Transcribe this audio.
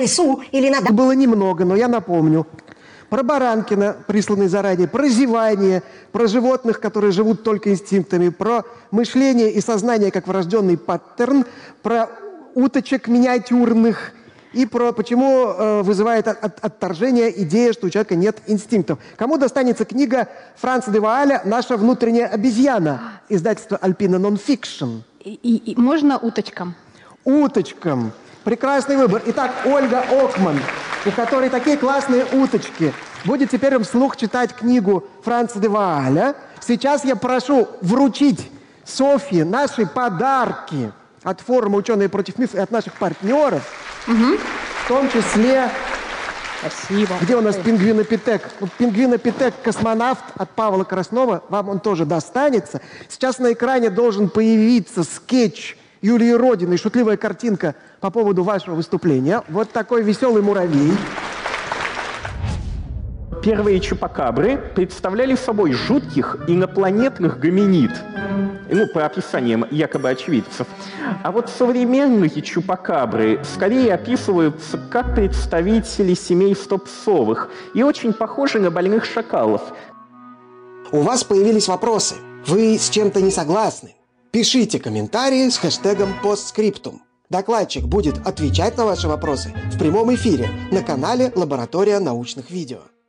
лесу или на... Было немного, но я напомню. Про Баранкина, присланный заранее, про зевание, про животных, которые живут только инстинктами, про мышление и сознание как врожденный паттерн, про уточек миниатюрных и про почему вызывает отторжение идея, что у человека нет инстинктов. Кому достанется книга Франца де Вааля «Наша внутренняя обезьяна», издательство «Альпина Нонфикшн». И можно уточкам? Уточкам. Прекрасный выбор. Итак, Ольга Окман, у которой такие классные уточки, будет теперь вслух читать книгу Франца де Вааля. Сейчас я прошу вручить Софье наши подарки от форума «Ученые против мифов» и от наших партнеров, в том числе... Спасибо. Где у нас пингвинопитек? Вот пингвинопитек «Космонавт» от Павла Краснова. Вам он тоже достанется. Сейчас на экране должен появиться скетч Юлии Родиной, шутливая картинка по поводу вашего выступления. Вот такой веселый муравей. Первые чупакабры представляли собой жутких инопланетных гоминид. Ну, по описаниям якобы очевидцев. А вот современные чупакабры скорее описываются как представители семейства псовых и очень похожи на больных шакалов. У вас появились вопросы. Вы с чем-то не согласны? Пишите комментарии с хэштегом постскриптум. Докладчик будет отвечать на ваши вопросы в прямом эфире на канале «Лаборатория научных видео».